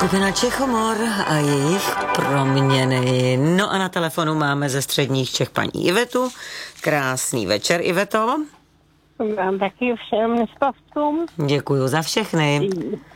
Skupina Čechomor a jejich proměny. No a na telefonu máme ze středních Čech paní Ivetu. Krásný večer, Iveto. Vám taky všem nespavcům. Děkuju za všechny.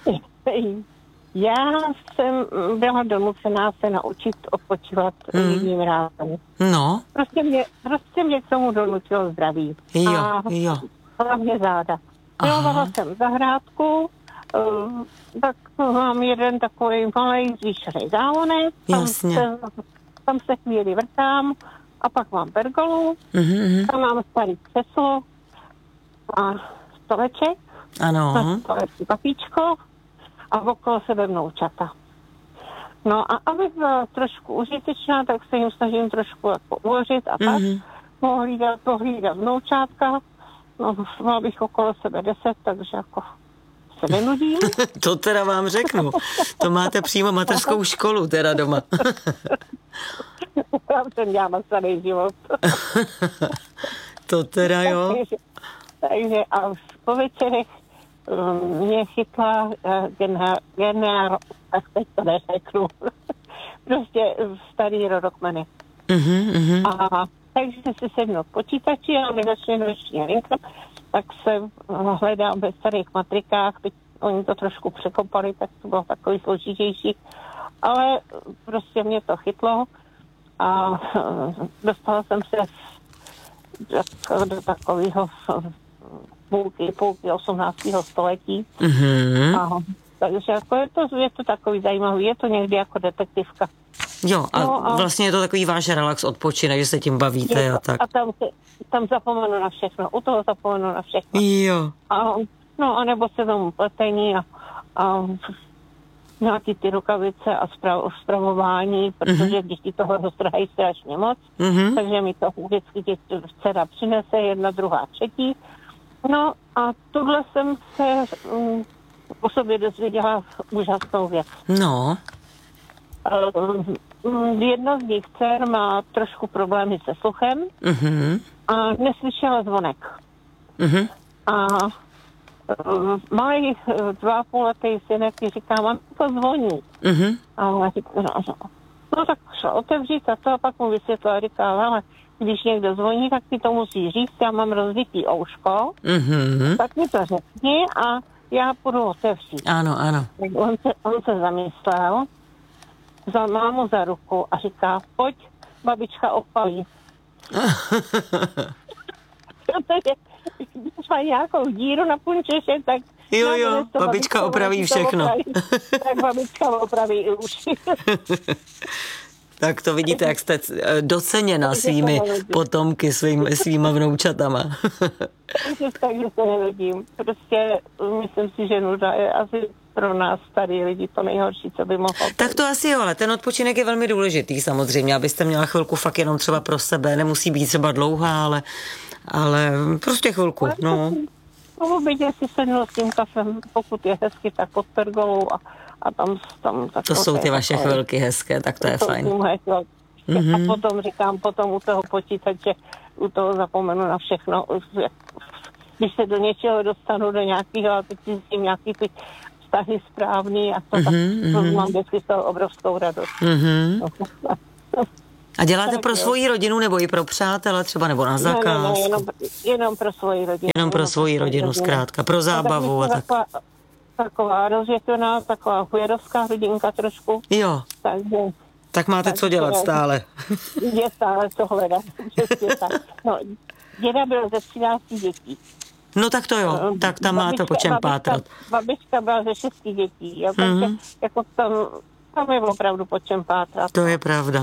Já jsem byla donucená se naučit odpočívat jedním rázem. No. Prostě mě k tomu donutilo zdraví. Jo. Hlavně záda. Milovala jsem zahrádku, tak mám jeden takový malý zvýšený závonek, tam se chvíli vrtám a pak mám pergolu, tam mám starý křeslo a stoleček, ano. papíčko a okolo sebe vnoučata. No a abych byla trošku užitečná, tak se jim snažím trošku jako uvařit a tak pohlídat vnoučátka. No, mám bych okolo sebe 10, takže jako se nenudím. To teda vám řeknu. To máte přímo mateřskou školu teda doma. Já jsem dělala starý život. To teda jo. Takže a po večerech mě chytla tak teď to neřeknu. Prostě starý rodokmeny. A takže si sednu k počítači a mi začne noční linka, tak se hledám ve starých matrikách, teď oni to trošku překopali, tak to bylo takový složitější, ale prostě mě to chytlo a dostala jsem se do takového půlky 18. století. A, takže jako je to takový zajímavý, je to někdy jako detektivka. Jo, a vlastně je to takový váš relax, odpočinek, že se tím bavíte a tak. A tam zapomenu na všechno, u toho zapomenu na všechno. Jo. A nebo se tomu pletení a nějaký ty rukavice a spravování, protože děti toho dostrhají strašně moc, takže mi to vždycky dcera přinese, jedna, druhá, třetí. No a tuhle jsem se o sobě dozvěděla úžasnou věc. No. Jedna z nich dcer má trošku problémy se sluchem a neslyšela zvonek. A malý 2,5letý synek mi říká, mám to zvoní. A ona říká, no tak šla otevřít a to a pak mu vysvětlila, říká, ale když někdo zvoní, tak ti to musí říct, já mám rozbitý ouško, tak mi to řekni a já půjdu otevřít. Ano. On se zamyslel, vzal mámu za ruku a říká, pojď, babička opalí. Protože když má nějakou díru na punčeše, tak... Jo, babička opraví všechno. Tak babička opraví i uši. Tak to vidíte, jak jste doceněna svými potomky, svýma vnoučatama. Takže se nevidím. Prostě myslím si, že nuda je asi pro nás starý lidi to nejhorší, co by mohlo. Tak to asi jo, ale ten odpočinek je velmi důležitý samozřejmě, abyste měla chvilku fakt jenom třeba pro sebe, nemusí být třeba dlouhá, ale prostě chvilku, no. No, bytě si sednu s tím kafem, pokud je hezky, tak pod pergolou a tam to jsou ty vaše chvilky hezké, tak to je fajn. A potom u toho počítače, u toho zapomenu na všechno. Když se do něčeho dostanu, do nějakého, a teď si s tím nějaký ty vztahy správný a to, tak mám vždycky z toho obrovskou radost. A děláte pro svoji rodinu nebo i pro přátele třeba, nebo na zakázku? Ne, jenom pro svoji rodinu. Jenom pro svoji rodinu, zkrátka, pro zábavu a tak. Taková rozvětvená, taková chujerovská rodinka trošku. Jo. Tak máte co dělat stále. Je stále co hledat. No, děda byl ze 13 dětí. No tak to jo, tak tam máte po čem pátrat. Babička byla ze 6 dětí, jo, takže jako tam je opravdu po čem pátrat. To je pravda.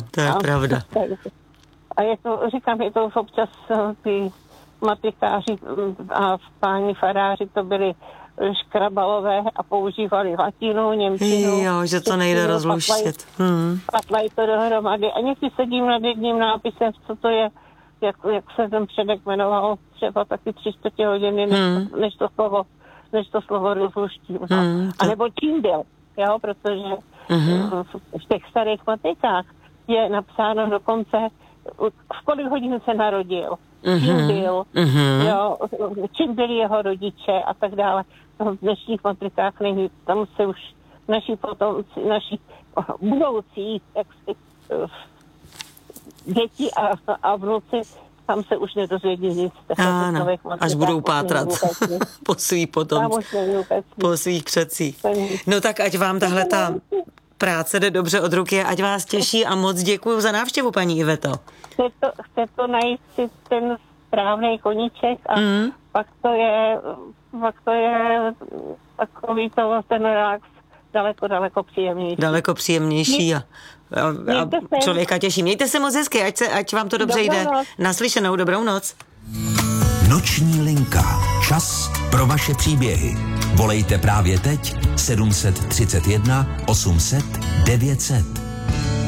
A je to občas ty matikáři a páni faráři to byli škrabalové a používali latinu, němčinu. Jo, že to nejde rozluštit. Patlají to dohromady. A někdy sedím nad jedním nápisem, co to je, jak se ten předek jmenoval, třeba taky 3/4 hodiny, než to slovo rozluštím. A nebo čím byl, jo, protože v těch starých matikách je napsáno dokonce, v kolik hodin se narodil, čím byl, jo, čím byli jeho rodiče a tak dále. V dnešních matrikách není, tam se už naši potomci, naši budoucí děti a vnuci, tam se už nedozvědí nic. Ano, až budou pátrat po svých potomcích, po svých předcích. No tak ať vám tahle ta práce jde dobře od ruky, ať vás těší a moc děkuju za návštěvu, paní Iveto. Chce to najít si ten správný koníček a pak to je takový ten relax daleko příjemnější. Daleko příjemnější a člověka těší. Mějte se moc hezky, ať vám to dobře jde. Naslyšenou, dobrou noc. Noční linka. Čas pro vaše příběhy. Volejte právě teď 731 800 900.